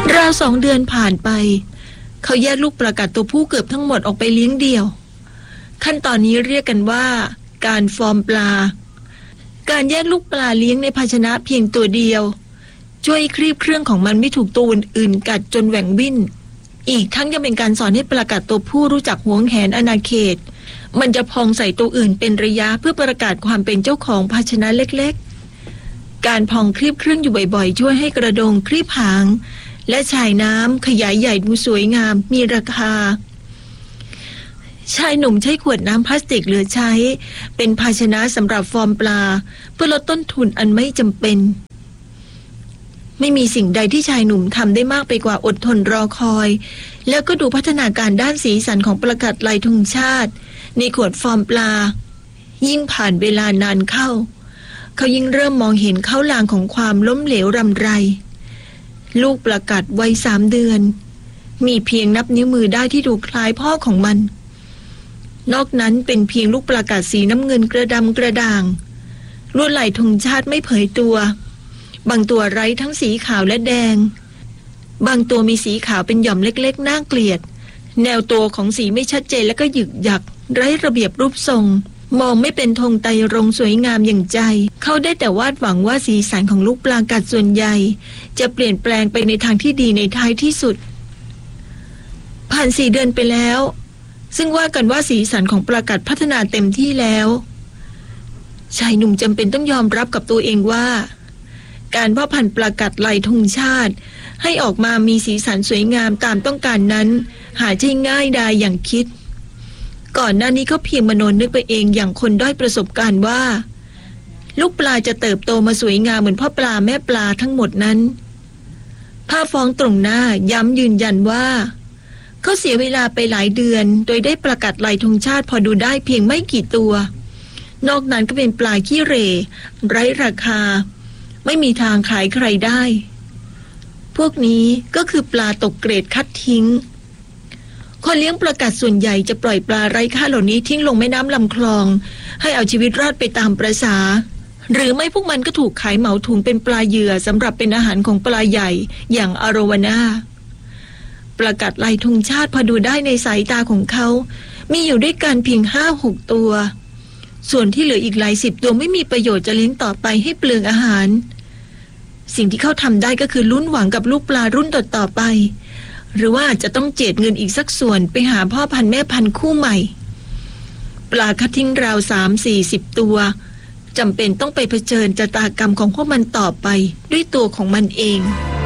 ราว2 เดือนผ่านไปเขาแยกลูกปลากัดตัวผู้เกือบทั้งหมดออกไปเลี้ยงเดี่ยวขั้นตอนนี้เรียกกันว่าการฟอร์มปลาการแยกลูกปลาเลี้ยงในภาชนะเพียงตัวเดียวช่วยคลีบเครื่องของมันไม่ถูกตัวอื่นๆกัดจนแหว่งวิ่นอีกทั้งยังเป็นการสอนให้ปลากัดตัวผู้รู้จักหวงแหนอาณาเขตมันจะพองใส่ตัวอื่นเป็นระยะเพื่อประกาศความเป็นเจ้าของภาชนะเล็กๆการพองคลีบเครื่องอยู่บ่อยๆช่วยให้กระดงคลีบหางและฉายน้ำขยายใหญ่ดูสวยงามมีราคาชายหนุ่มใช้ขวดน้ำพลาสติกเหลือใช้เป็นภาชนะสำหรับฟอร์มปลาเพื่อลดต้นทุนอันไม่จำเป็นไม่มีสิ่งใดที่ชายหนุ่มทำได้มากไปกว่าอดทนรอคอยแล้วก็ดูพัฒนาการด้านสีสันของปลากัดลายธงชาติในขวดฟอร์มปลายิ่งผ่านเวลานานเข้าเขายิ่งเริ่มมองเห็นเขาลางของความล้มเหลวรำไรลูกปลากัดวัย3 เดือนมีเพียงนับนิ้วมือได้ที่ดูคล้ายพ่อของมันนอกนั้นเป็นเพียงลูกปลากัดสีน้ำเงินกระดำกระด่างลวดลายธงชาติไม่เผยตัวบางตัวไร้ทั้งสีขาวและแดงบางตัวมีสีขาวเป็นหย่อมเล็กๆน่าเกลียดแนวตัวของสีไม่ชัดเจนและก็หยึกหยักไร้ระเบียบรูปทรงมองไม่เป็นธงไตรรงค์สวยงามอย่างใจเขาได้แต่วาดหวังว่าสีสันของลูกปลากัดส่วนใหญ่จะเปลี่ยนแปลงไปในทางที่ดีในท้ายที่สุดผ่าน4 เดือนไปแล้วซึ่งว่ากันว่าสีสันของปลากัดพัฒนาเต็มที่แล้วชายหนุ่มจำเป็นต้องยอมรับกับตัวเองว่าการเพาะพันธุ์ปลากัดลายธงชาติให้ออกมามีสีสันสวยงามตามต้องการนั้นหาใช่ง่ายดายอย่างคิดก่อนหน้านี้เขาเพียงมโนนึกไปเองอย่างคนด้อยประสบการณ์ว่าลูกปลาจะเติบโตมาสวยงามเหมือนพ่อปลาแม่ปลาทั้งหมดนั้นผ้าฟ้องตรงหน้าย้ำยืนยันว่าเขาเสียเวลาไปหลายเดือนโดยได้ปลากัดลายธงชาติพอดูได้เพียงไม่กี่ตัวนอกนั้นก็เป็นปลาขี้เหร่ไร้ราคาไม่มีทางขายใครได้พวกนี้ก็คือปลาตกเกรดคัดทิ้งคนเลี้ยงปลากัดส่วนใหญ่จะปล่อยปลาไร้ค่าเหล่านี้ทิ้งลงแม่น้ำลำคลองให้เอาชีวิตรอดไปตามประสาหรือไม่พวกมันก็ถูกขายเหมาถุงเป็นปลาเหยื่อสำหรับเป็นอาหารของปลาใหญ่อย่างอโรวาน่าปลากัดลายธงชาติพอดูได้ในสายตาของเขามีอยู่ด้วยกันเพียง 5-6 ตัวส่วนที่เหลืออีกหลาย10 ตัวไม่มีประโยชน์จะเลี้ยงต่อไปให้เปลืองอาหารสิ่งที่เขาทำได้ก็คือลุ้นหวังกับลูกปลารุ่นต่อไปหรือว่าจะต้องเจียดเงินอีกสักส่วนไปหาพ่อพันธุ์แม่พันธุ์คู่ใหม่ปลาคัดทิ้งราว 3-40 ตัวจำเป็นต้องไปเผชิญชะตากรรมของพวกมันต่อไปด้วยตัวของมันเอง